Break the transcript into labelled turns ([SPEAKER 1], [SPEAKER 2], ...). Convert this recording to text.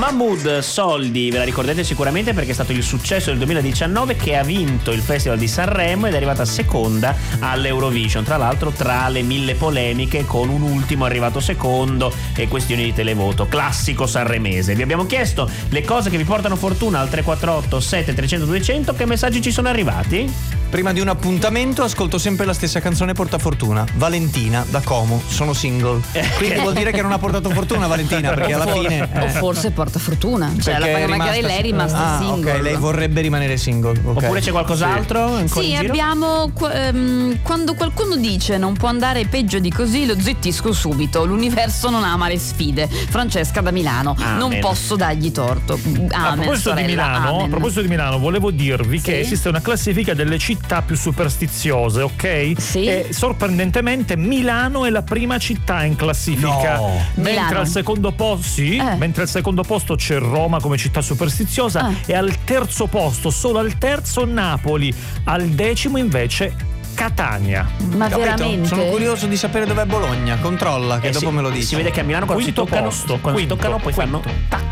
[SPEAKER 1] Mahmood Soldi, ve la ricordate sicuramente perché è stato il successo del 2019, che ha vinto il Festival di Sanremo ed è arrivata seconda all'Eurovision, tra l'altro tra le 1000 polemiche, con un ultimo arrivato secondo e questioni di televoto, classico sanremese. Vi abbiamo chiesto le cose che vi portano fortuna al 348 7300 200. Che messaggi ci sono arrivati?
[SPEAKER 2] Prima di un appuntamento ascolto sempre la stessa canzone portafortuna, Valentina da Como, sono single. Quindi vuol dire che non ha portato fortuna Valentina, perché alla fine
[SPEAKER 3] o forse porta fortuna, cioè magari lei è rimasta single.
[SPEAKER 2] Ok, lei vorrebbe rimanere single. Okay.
[SPEAKER 1] Oppure c'è qualcos'altro?
[SPEAKER 3] Sì, abbiamo quando qualcuno dice non può andare peggio di così, lo zittisco subito. L'universo non ama le sfide. Francesca da Milano.
[SPEAKER 1] Amen.
[SPEAKER 3] Non posso dargli torto. Amen,
[SPEAKER 4] a proposito di Milano, volevo dirvi che esiste una classifica delle città più superstiziose, ok?
[SPEAKER 3] Sì.
[SPEAKER 4] E sorprendentemente Milano è la prima città in classifica.
[SPEAKER 2] No.
[SPEAKER 4] Mentre al secondo posto mentre al secondo posto c'è Roma come città superstiziosa e al terzo posto, solo al terzo, Napoli, al decimo invece Catania.
[SPEAKER 3] Ma
[SPEAKER 2] Capito?
[SPEAKER 3] veramente?
[SPEAKER 2] Sono curioso di sapere dov'è Bologna. Controlla che dopo me lo dici.
[SPEAKER 1] Si vede che a Milano quando si toccano poi fanno tac